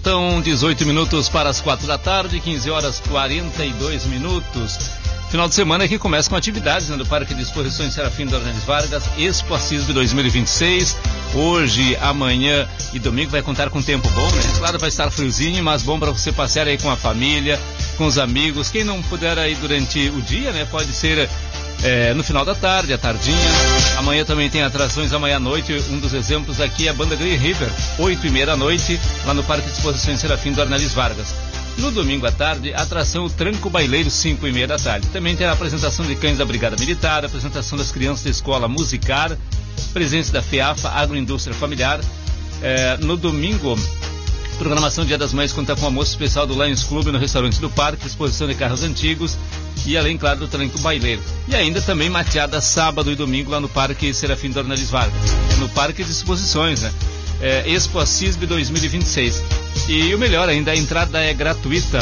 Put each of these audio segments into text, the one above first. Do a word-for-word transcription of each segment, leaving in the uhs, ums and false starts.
Faltam dezoito minutos para as quatro da tarde, quinze horas e quarenta e dois minutos. Final de semana que começa com atividades, né, do Parque de Exposições Serafim Dornelles Vargas, Expo Assis dois mil e vinte e seis. Hoje, amanhã e domingo vai contar com tempo bom, né? Claro, vai estar friozinho, mas bom para você passear aí com a família, com os amigos. Quem não puder aí durante o dia, né, pode ser é, no final da tarde, à tardinha. Amanhã também tem atrações, amanhã à noite. Um dos exemplos aqui é a banda Green River, oito e meia da noite, lá no Parque de Exposições Serafim Dornelles Vargas. No domingo à tarde, atração o Tranco Baileiro, cinco e meia da tarde. Também terá a apresentação de cães da Brigada Militar, apresentação das crianças da Escola Musicar, presença da FEAFA, Agroindústria Familiar. É, no domingo, programação Dia das Mães conta com almoço especial do Lions Club no restaurante do Parque, exposição de carros antigos e além, claro, do Tranco Baileiro. E ainda também mateada sábado e domingo lá no Parque Serafim Dornelles Vargas, no Parque de Exposições, né? É, Expo Assis dois mil e vinte e seis. E o melhor ainda, a entrada é gratuita.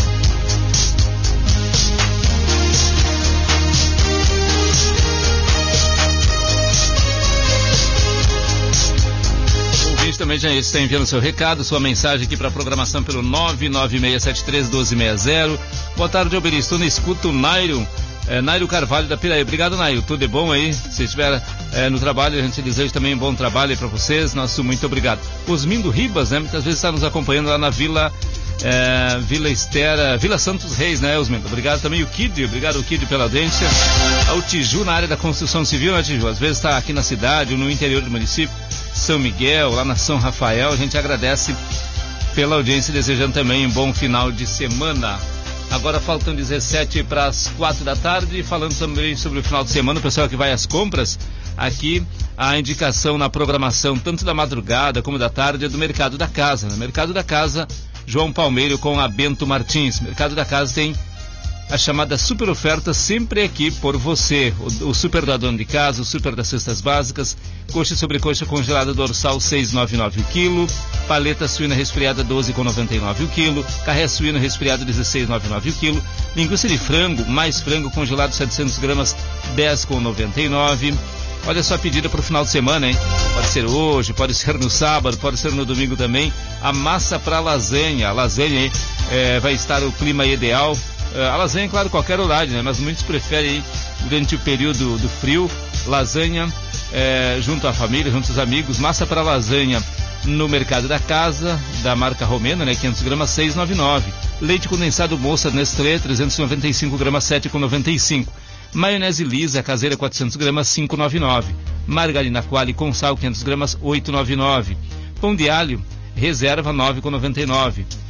O ouvinte também já está enviando seu recado, sua mensagem aqui para a programação pelo nove nove seis sete três um dois seis zero. Boa tarde, Alberi. Estou na escuta o Nairo. É, Nairo Carvalho da Piraí. Obrigado, Nairo. Tudo é bom aí? Se estiver é, no trabalho, a gente deseja também um bom trabalho aí para vocês. Nosso muito obrigado. Osmindo Ribas, né? Muitas vezes está nos acompanhando lá na Vila é, Vila Estera, Vila Santos Reis, né, Osmindo? Obrigado também o Kid, obrigado o Kid pela audiência. Ao Tiju na área da construção civil, né, Tiju? Às vezes está aqui na cidade ou no interior do município, São Miguel, lá na São Rafael. A gente agradece pela audiência, desejando também um bom final de semana. Agora faltam dezessete para as quatro da tarde, falando também sobre o final de semana, o pessoal que vai às compras, aqui a indicação na programação, tanto da madrugada como da tarde, é do Mercado da Casa. No Mercado da Casa, João Palmeiro com a Bento Martins. Mercado da Casa tem a chamada super oferta sempre aqui por você. O, o super da dona de casa, o super das cestas básicas, coxa e sobrecoxa congelada dorsal seis reais e noventa e nove o quilo, paleta suína resfriada doze reais e noventa e nove o quilo, carré suíno resfriado dezesseis reais e noventa e nove o quilo, linguiça de frango, mais frango congelado setecentas gramas dez reais e noventa e nove o quilo. Olha só a pedida para o final de semana, hein? Pode ser hoje, pode ser no sábado, pode ser no domingo também. A massa para lasanha. A lasanha, hein? É, vai estar o clima ideal. A lasanha, claro, qualquer horário, né? Mas muitos preferem durante o período do frio. Lasanha é, junto à família, junto aos amigos. Massa para lasanha no Mercado da Casa, da marca Romena, né? quinhentas gramas, seis reais e noventa e nove centavos. Leite condensado Moça Nestlé, trezentas e noventa e cinco gramas, sete reais e noventa e cinco centavos. Maionese lisa caseira, quatrocentas gramas, cinco reais e noventa e nove centavos. Margarina Quali com sal, quinhentas gramas, oito reais e noventa e nove centavos. Pão de alho reserva, nove reais e noventa e nove centavos.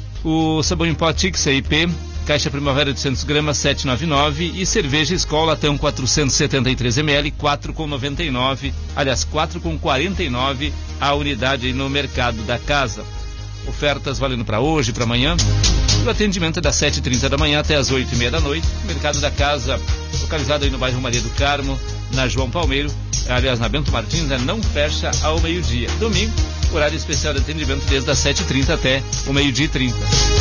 O sabão em pó Tix I P, caixa primavera, oitocentas gramas, sete reais e noventa e nove centavos. E cerveja Skol Latão quatrocentos e setenta e três mililitros, quatro reais e noventa e nove centavos. Aliás, quatro reais e quarenta e nove centavos a unidade aí no Mercado da Casa. Ofertas valendo para hoje, para amanhã. O atendimento é das sete e trinta da manhã até as oito e meia da noite. Mercado da Casa, localizado aí no bairro Maria do Carmo, na João Palmeiro, aliás, na Bento Martins, né, não fecha ao meio-dia. Domingo, horário especial de atendimento desde as sete e trinta até o meio-dia e trinta.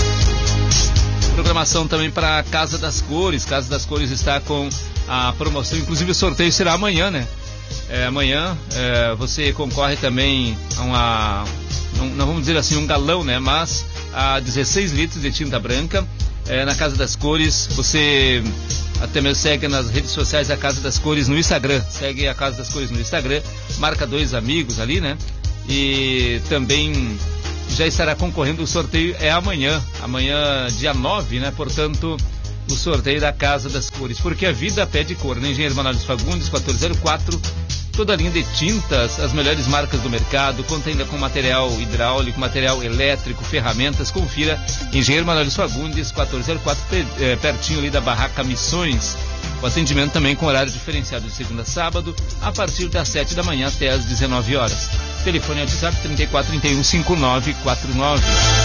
Programação também para a Casa das Cores. Casa das Cores está com a promoção, inclusive o sorteio será amanhã, né? É, amanhã é, você concorre também a uma, não, não vamos dizer assim um galão, né? Mas a dezesseis litros de tinta branca é, na Casa das Cores. Você até mesmo segue nas redes sociais a Casa das Cores no Instagram. Segue a Casa das Cores no Instagram, marca dois amigos ali, né? E também já estará concorrendo. O sorteio é amanhã, amanhã dia nove, né? Portanto, o sorteio da Casa das Cores, porque a vida pede cor, né? Engenheiro Manuel Fagundes, quatorze zero quatro, toda a linha de tintas, as melhores marcas do mercado, conta ainda com material hidráulico, material elétrico, ferramentas. Confira Engenheiro Manuel Fagundes, quatorze zero quatro, pertinho ali da Barraca Missões. O atendimento também com horário diferenciado de segunda a sábado, a partir das sete da manhã até as dezenove horas. Telefone WhatsApp trinta e quatro, trinta e um, cinquenta e nove quarenta e nove.